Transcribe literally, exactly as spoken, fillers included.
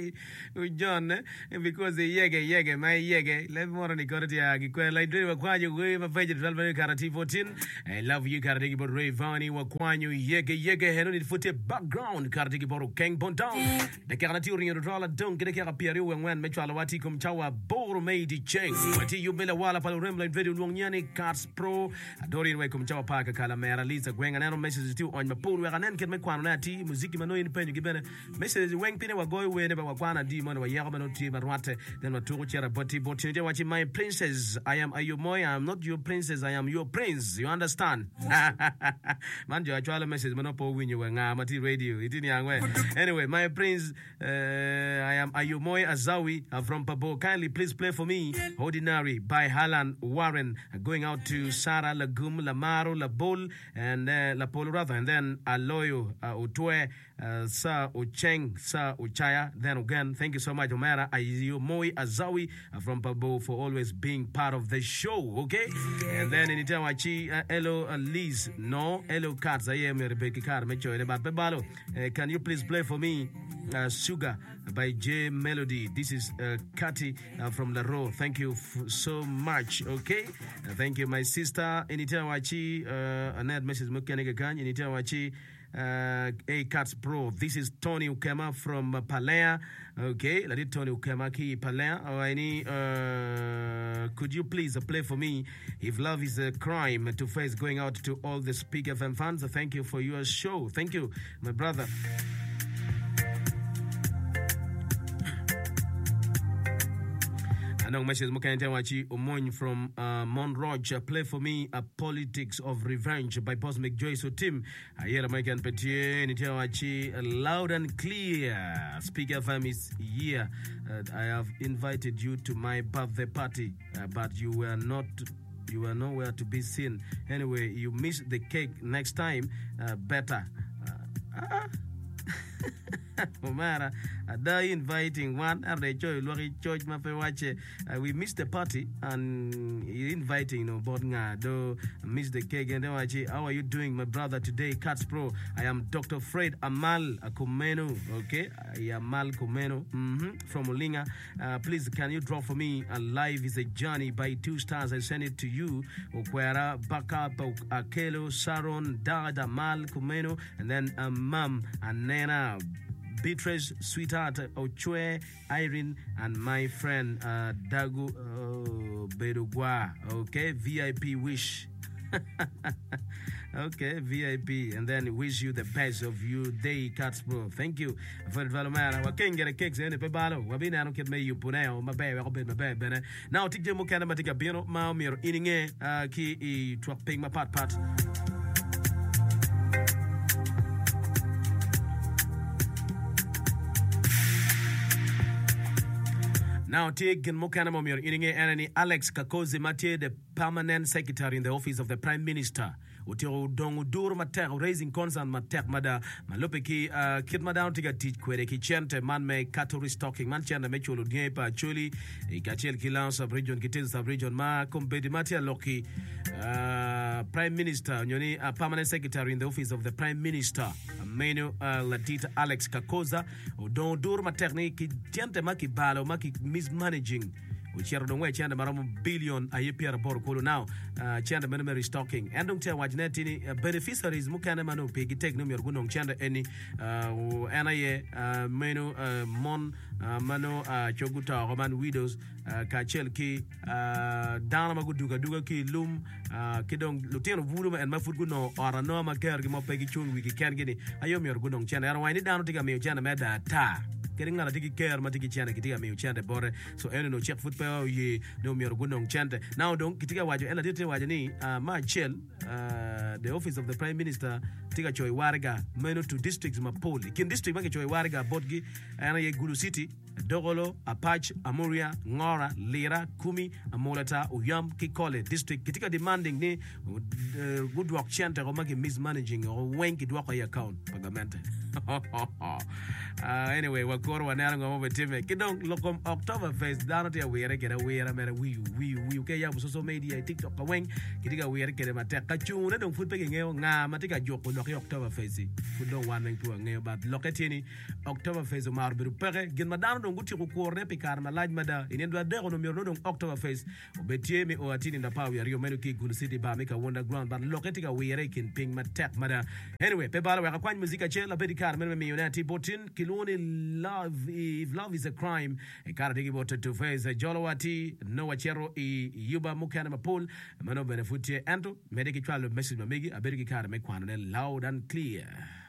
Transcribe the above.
Hey, John, eh, because the yege yege my yege. Let me more ni korati ya kikwela. Idri wa kwanyu we mafaje twelve karati fourteen. I love you karati kibo Rayvani wa kwanyu yege yege heno ni fute background karati kibo King Bontown. De karati uri rola don kide kara piari we ngwan mechwala wati kumchawa boro meidi cheng. Wati yubela wala palo remla video luonyani Cats Pro. Adori we kumchawa paka kala mera Lisa gwenga nano message tu on mapuru wa nen ken me kwano na ti muziki mano in penyu gibene message weng pine wa goy we ne ba kwana di mano wa yaga mano ti barwate then waturu chera boti boti je wachi my princess I am Ayumoy I am not your princess I am your prince you understand man jo achwala message mano po winyu we nga mati radio itini yangwe anyway my prince uh, I am Ayumoy Azawi uh, from Pabo kindly please play for me Ordinary by Halan Warren uh, going out to Sarah Lagum Lamaro Labol and uh, La Polo rather and then Aloyo uh, Utwe uh, Sa Ucheng Sa Uchaya then again thank you so much Omera Ayumoy Azawi uh, from Pabo for always being part of the show okay and then in Itawachi uh, Elo uh, Liz no Elo Cats I am Rebecca Car Mecho Balo uh, can you please play for me uh, Sugar by J Melody this is uh, Kati uh, from La Row thank you f- so much okay uh, thank you my sister in Itawachi uh, Anad Message Mukanega Kan in Itawachi uh, A Cats Pro this is Tony Ukema from uh, Palea okay let it Tony Ukema ki Palea oh, I need uh, could you please uh, play for me if love is a crime to face going out to all the Speak F M fans uh, thank you for your show thank you my brother Anong message mukante wachi Omoy from uh, Monroge uh, play for me a Politics of Revenge by Boss McJoy so Tim ayera Mike Petier nitia wachi uh, loud and clear Speak F M is here uh, I have invited you to my birthday party uh, but you were not you were nowhere to be seen anyway you missed the cake next time uh, better uh, ah Omara, I inviting one and they joy Lori George Mapewache. Uh, we missed the party and inviting you know Bodnga do miss the cake and then how are you doing my brother today Cats Pro I am Doctor Fred Amal Kumeno okay I am Amal Kumeno mm-hmm. from Olinga uh, please can you draw for me a Life is a Journey by two stars I send it to you Okwera Backup Akelo Saron Dad Amal Kumeno and then um, Mom and Nena Beatrice, sweetheart, Ochwe, Irene, and my friend uh, Dagu uh, Bedugwa. Okay, V I P wish. Okay, V I P, and then wish you the best of your day, Cats Pro. Thank you for the development. I can't get a cake, and if I been I don't get me you put out my baby, I'll be my baby. Now, take your Mokanatica Bino, Maumir, eating a key to pay my part part. Now, take Mokana Momir, Iringe Anani Alex Kakoze Mathieu, the permanent secretary in the office of the Prime Minister. Utio Dongu Dur Mater, raising concern Mater Mada, Malopeki, uh, Kid Madam Tiga Teach Quereki Chente, Man May Cattle Stocking, Manchana Mechulo Diepa, Chuli, Ikachel Kilan sub region, Kitin sub region, Ma, Compedi Matia Loki, uh, Prime Minister, Yoni, a permanent secretary in the office of the Prime Minister, Menu uh, Latita Alex Kakoza, Udon Dur Materni, Chente Maki Balo, Maki mismanaging. Uchero dongwe chanda maramu billion ayepia bor kolo now uh, chanda memory stocking andong tia wajnetini uh, beneficiaries mukana manu pegi tek no yorgunong chanda eni uh, anaye uh, menu uh, mon uh, mano uh, choguta roman widows uh, kachel ki uh, dana maguduga duga ki lum uh, kidong lutino vulu and mafutgu no orano maker gi mopegi chung wiki kergini ayom yorgunong chanda ara wani dano tiga me chanda meda ta getting a tiki care matiki chana kitia me chanda bore so eno no check football ye no me orgunong chanda now don't kitika wajo ela tete wajo ni uh, ma chel uh, the office of the Prime Minister tika choi warga meno to districts mapoli kin district make choi warga bodgi ana ye Gulu City Dogolo, Apache, Amuria, Ngora, Lira, Kumi, Amolata, Uyam, Kikole district. Kitika demanding ni uh, good work chanta komaki mismanaging or wenki dwako ya account pagamente. uh, anyway, wakoro wanara ngoma time. Kidong lokom October face dano tia wera kera wera mera wi wi wi okay ya social media TikTok kaweng kitika wera kera mateka chuna dong food peke ngeo nga matika joko loki October face. Food dong waneng tuwa ngeo but loketini October face mar biru peke gin madano dong guti ko korne pikar malaj mada inendwa dego no miro dong October face obetie mi o atini nda pawi ya rio menu ki Gulu City ba mika wonderground but loketika wera kin ping matek mada anyway pe bala weka kwany muzika chela bedi kar menu mi yonati botin kiloni love if love is a crime e kar digi boto to face jolowati no wachero i yuba mukana mapol mano benefutie ento mediki chwalo message mamigi abedi kar me kwanone loud and clear.